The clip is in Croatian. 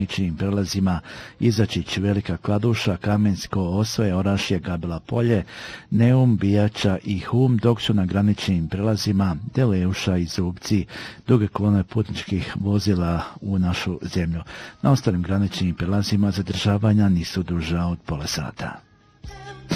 graničnim prelazima Izačić, Velika Kladuša, Kamensko, Osvoje, Orašje, Gabela Polje, Neum, Bijača i Hum, dok su na graničnim prelazima Deleuša i Zubci duge kolone putničkih vozila u našu zemlju. Na ostalim graničnim prelazima zadržavanja nisu duža od pola sata.